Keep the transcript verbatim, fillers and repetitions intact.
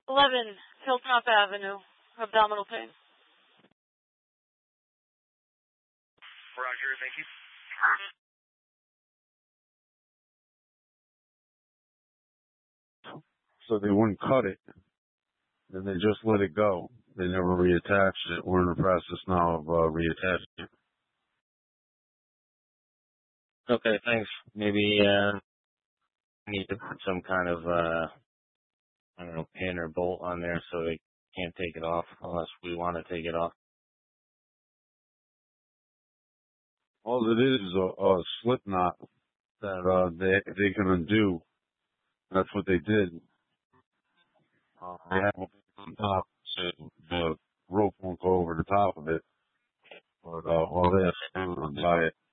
eleven Hilltop Avenue, abdominal pain. Roger, thank you. So they wouldn't cut it, and they just let it go. They never reattached it. We're in the process now of uh, reattaching it. Okay, thanks. Maybe uh, I need to put some kind of, uh, I don't know, pin or bolt on there so they can't take it off unless we want to take it off. All it is is a, a slip knot that uh, they they can undo. That's what they did. Uh, they have it on top, so the rope won't go over the top of it. But uh, all they have to do is untie it.